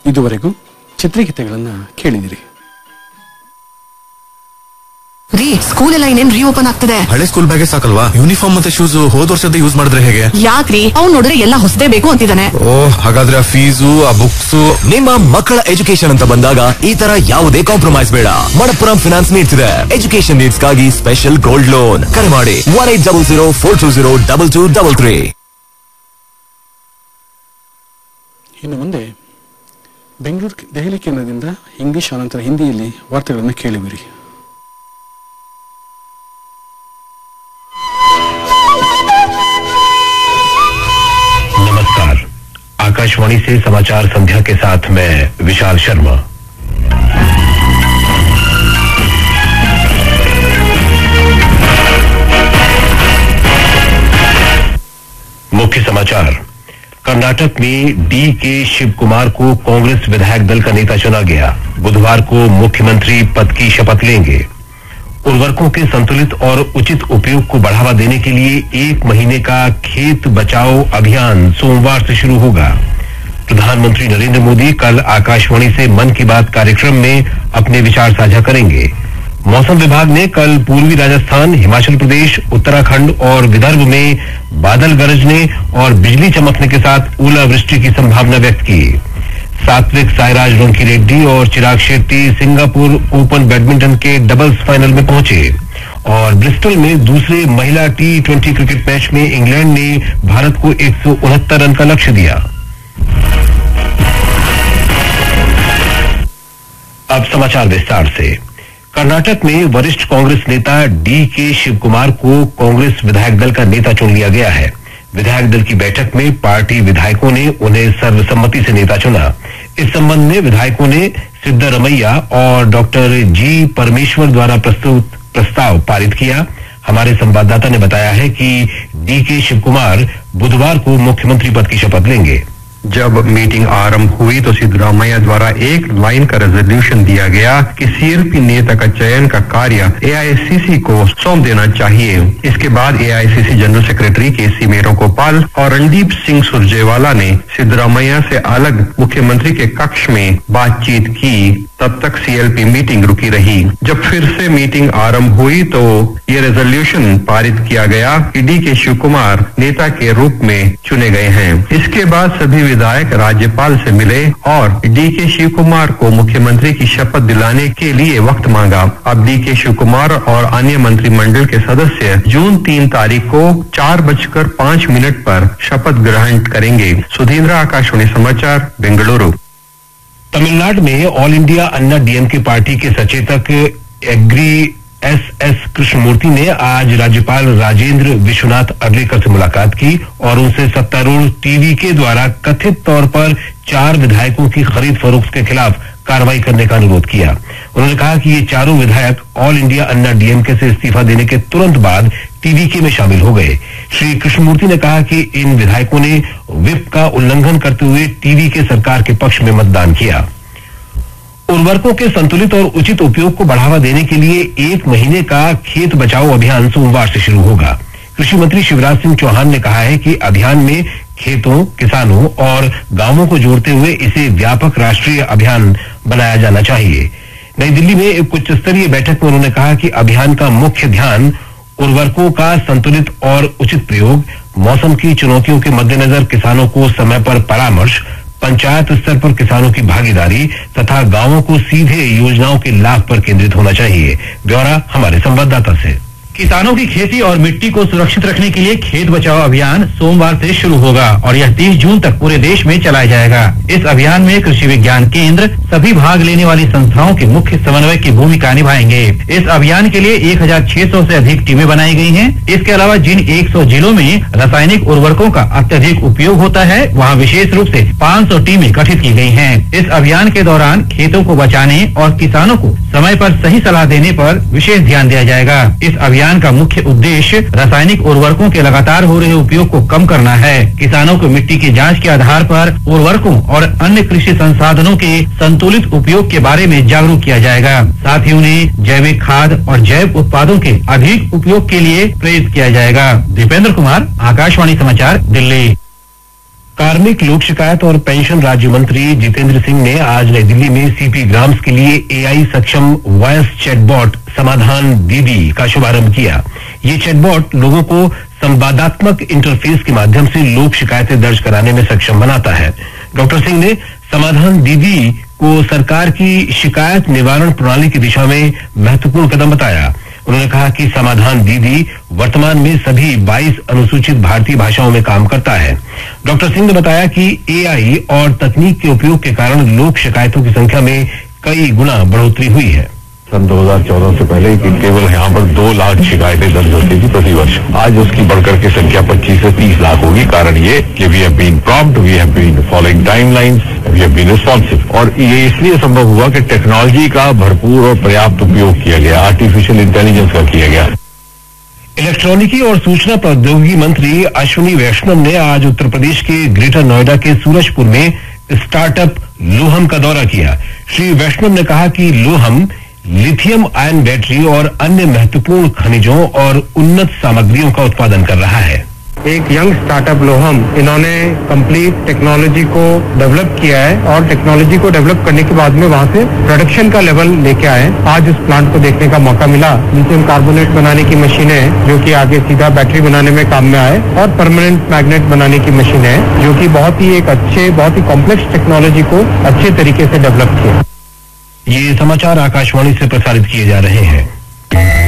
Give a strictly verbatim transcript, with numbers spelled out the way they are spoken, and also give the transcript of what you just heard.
ಇದುವರೆಗೂ ಚಿತ್ರಗೀತೆಗಳನ್ನ ಕೇಳಿದಿರಿ. ರೀ, ಸ್ಕೂಲ್ ಎಲ್ಲ ಇನ್ನೇನ್ ರೀಓಪನ್ ಆಗ್ತದೆ. ಹಳೆ ಸ್ಕೂಲ್ ಬ್ಯಾಗೇ ಸಾಕಲ್ವಾ? ಯೂನಿಫಾರ್ಮ್ ಮತ್ತೆ ಶೂಸ್ ಹೋದ್ ವರ್ಷದ ಯೂಸ್ ಮಾಡಿದ್ರೆ ಹೇಗೆ? ಯಾಕ್ರಿ, ಅವ್ನು ನೋಡಿದ್ರೆ ಎಲ್ಲ ಹೊಸದೇ ಬೇಕು ಅಂತಿದ್ದಾನೆ. ಓ, ಹಾಗಾದ್ರೆ ಆ ಫೀಸು, ಆ ಬುಕ್ಸ್. ನಿಮ್ಮ ಮಕ್ಕಳ ಎಜುಕೇಶನ್ ಅಂತ ಬಂದಾಗ ಈ ತರ ಯಾವುದೇ ಕಾಂಪ್ರಮೈಸ್ ಬೇಡ. ಮಣಪ್ಪುರಂ ಫಿನಾನ್ಸ್ ನೀಡ್ತಿದೆ ಎಜುಕೇಶನ್ ನೀಡ್ಸ್ ಗಾಗಿ ಸ್ಪೆಷಲ್ ಗೋಲ್ಡ್ ಲೋನ್. ಕರೆ ಮಾಡಿ one eight double zero four two zero double two double three. ಇನ್ನು ಮುಂದೆ ಬೆಂಗಳೂರು ದೆಹಲಿ ಕೇಂದ್ರದಿಂದ ಇಂಗ್ಲಿಷ್ ಅನಂತರ ಹಿಂದಿಯಲ್ಲಿ ವಾರ್ತೆಗಳನ್ನು ಕೇಳುವಿರಿ. नमस्कार, आकाशवाणी से समाचार संध्या के साथ मैं विशाल शर्मा। मुख्य समाचार। कर्नाटक में डी के शिव कुमार को कांग्रेस विधायक दल का नेता चुना गया। बुधवार को मुख्यमंत्री पद की शपथ लेंगे। उर्वरकों के संतुलित और उचित उपयोग को बढ़ावा देने के लिए एक महीने का खेत बचाओ अभियान सोमवार से शुरू होगा। प्रधानमंत्री नरेंद्र मोदी कल आकाशवाणी से मन की बात कार्यक्रम में अपने विचार साझा करेंगे। मौसम विभाग ने कल पूर्वी राजस्थान, हिमाचल प्रदेश, उत्तराखंड और विदर्भ में बादल गरजने और बिजली चमकने के साथ ओलावृष्टि की संभावना व्यक्त की। सात्विक साईराज रंकीरेड्डी और Chirag Shetty Singapore open badminton के डबल्स फाइनल में पहुंचे और ब्रिस्टल में दूसरे महिला टी ट्वेंटी क्रिकेट मैच में इंग्लैंड ने भारत को एक सौ उनहत्तर रन का लक्ष्य दिया। अब समाचार विस्तार से। कर्नाटक में वरिष्ठ कांग्रेस नेता डी के शिव कुमार को कांग्रेस विधायक दल का नेता चुन लिया गया है। विधायक दल की बैठक में पार्टी विधायकों ने उन्हें सर्वसम्मति से नेता चुना। इस संबंध में विधायकों ने सिद्धरमैया और डॉक्टर जी परमेश्वर द्वारा प्रस्तुत प्रस्ताव पारित किया। हमारे संवाददाता ने बताया है कि डी के शिव कुमार बुधवार को मुख्यमंत्री पद की शपथ लेंगे। जब मीटिंग आरंभ हुई तो सिद्धरामैया द्वारा एक लाइन का रेजोल्यूशन दिया गया कि सीएलपी नेता का चयन का कार्य एआईसीसी को सौंप देना चाहिए। इसके बाद एआईसीसी जनरल सेक्रेटरी के सी वेणुगोपाल और रणदीप सिंह सुरजेवाला ने सिद्धरामैया से अलग मुख्यमंत्री के कक्ष में बातचीत की। तब तक सीएलपी मीटिंग रुकी रही। जब फिर से मीटिंग आरंभ हुई तो ये रेजोल्यूशन पारित किया गया कि डी के शिव कुमार नेता के रूप में चुने गए हैं। इसके बाद सभी विधायक राज्यपाल से मिले और डी के शिव कुमार को मुख्यमंत्री की शपथ दिलाने के लिए वक्त मांगा। अब डी के शिव कुमार और अन्य मंत्रिमंडल के सदस्य जून तीन तारीख को चार बजकर पांच मिनट पर शपथ ग्रहण करेंगे। सुधींद्र, आकाशवाणी समाचार, बेंगलुरु। तमिलनाडु में ऑल इंडिया अन्ना डीएमके पार्टी के सचेतक एग्री एस एस कृष्णमूर्ति ने आज राज्यपाल राजेंद्र विश्वनाथ अर्लेकर से मुलाकात की और उनसे सत्तारूढ़ टीवीके द्वारा कथित तौर पर चार विधायकों की खरीद फरोख्त के खिलाफ कार्रवाई करने का अनुरोध किया। उन्होंने कहा कि ये चारों विधायक ऑल इंडिया अन्ना डीएमके से इस्तीफा देने के तुरंत बाद टीवीके में शामिल हो गए। श्री कृष्णमूर्ति ने कहा कि इन विधायकों ने व्हिप का उल्लंघन करते हुए टीवीके सरकार के पक्ष में मतदान किया। उर्वरकों के संतुलित और उचित उपयोग को बढ़ावा देने के लिए एक महीने का खेत बचाओ अभियान सोमवार से शुरू होगा। कृषि मंत्री शिवराज सिंह चौहान ने कहा है कि अभियान में खेतों, किसानों और गांवों को जोड़ते हुए इसे व्यापक राष्ट्रीय अभियान बनाया जाना चाहिए। नई दिल्ली में एक उच्च स्तरीय बैठक में उन्होंने कहा कि अभियान का मुख्य ध्यान उर्वरकों का संतुलित और उचित प्रयोग, मौसम की चुनौतियों के मद्देनजर किसानों को समय पर परामर्श, पंचायत स्तर पर किसानों की भागीदारी तथा गांवों को सीधे योजनाओं के लाभ पर केंद्रित होना चाहिए। ब्यौरा हमारे संवाददाता से। किसानों की खेती और मिट्टी को सुरक्षित रखने के लिए खेत बचाओ अभियान सोमवार से शुरू होगा और यह तीस जून तक पूरे देश में चलाया जाएगा। इस अभियान में कृषि विज्ञान केंद्र सभी भाग लेने वाली संस्थाओं के मुख्य समन्वय की भूमिका निभाएंगे। इस अभियान के लिए एक हजार छह सौ से अधिक टीमें बनाई गई हैं। इसके अलावा जिन एक सौ जिलों में रासायनिक उर्वरकों का अत्यधिक उपयोग होता है वहाँ विशेष रूप से पाँच सौ टीमें गठित की गई हैं। इस अभियान के दौरान खेतों को बचाने और किसानों को समय पर सही सलाह देने पर विशेष ध्यान दिया जाएगा। इस अभियान का मुख्य उद्देश्य रासायनिक उर्वरकों के लगातार हो रहे उपयोग को कम करना है। किसानों को मिट्टी की जांच के आधार पर उर्वरकों और अन्य कृषि संसाधनों के संतुलित उपयोग के बारे में जागरूक किया जाएगा। साथ ही उन्हें जैविक खाद और जैव उत्पादों के अधिक उपयोग के लिए प्रेरित किया जाएगा। दीपेंद्र कुमार, आकाशवाणी समाचार, दिल्ली। कार्मिक लोक शिकायत और पेंशन राज्य मंत्री जितेंद्र सिंह ने आज नई दिल्ली में सीपी ग्राम्स के लिए एआई सक्षम वॉयस चैटबॉट समाधान दीदी का शुभारंभ किया। ये चैटबॉट लोगों को संवादात्मक इंटरफेस के माध्यम से लोक शिकायतें दर्ज कराने में सक्षम बनाता है। डॉक्टर सिंह ने समाधान दीदी को सरकार की शिकायत निवारण प्रणाली की दिशा में महत्वपूर्ण कदम बताया। उन्होंने कहा कि समाधान दीदी वर्तमान में सभी बाईस अनुसूचित भारतीय भाषाओं में काम करता है। डॉक्टर सिंह ने बताया कि एआई और तकनीक के उपयोग के कारण लोक शिकायतों की संख्या में कई गुना बढ़ोतरी हुई है। सन दो हज़ार चौदह से पहले कि केवल यहाँ पर दो लाख शिकायतें दर्ज होती थी प्रति वर्ष, आज उसकी बढ़कर के संख्या पच्चीस से तीस लाख होगी। कारण ये कि we have been prompt, we have been following timelines, we have been responsive. और ये इसलिए संभव हुआ कि टेक्नोलॉजी का भरपूर और पर्याप्त उपयोग किया गया, आर्टिफिशियल इंटेलिजेंस का किया गया। इलेक्ट्रॉनिकी और सूचना प्रौद्योगिकी मंत्री अश्विनी वैष्णव ने आज उत्तर प्रदेश के ग्रेटर नोएडा के सूरजपुर में स्टार्टअप लोहम का दौरा किया। श्री वैष्णव ने कहा कि लोहम लिथियम आयन बैटरी और अन्य महत्वपूर्ण खनिजों और उन्नत सामग्रियों का उत्पादन कर रहा है। एक यंग स्टार्टअप लोहम, इन्होंने कंप्लीट टेक्नोलॉजी को डेवलप किया है और टेक्नोलॉजी को डेवलप करने के बाद में वहां से प्रोडक्शन का लेवल लेके आए। आज उस प्लांट को देखने का मौका मिला। लिथियम कार्बोनेट बनाने की मशीन है जो कि आगे सीधा बैटरी बनाने में काम में आए, और परमानेंट मैग्नेट बनाने की मशीन है जो कि बहुत ही एक अच्छे, बहुत ही कॉम्प्लेक्स टेक्नोलॉजी को अच्छे तरीके से डेवलप किया। ये समाचार आकाशवाणी से प्रसारित किए जा रहे हैं।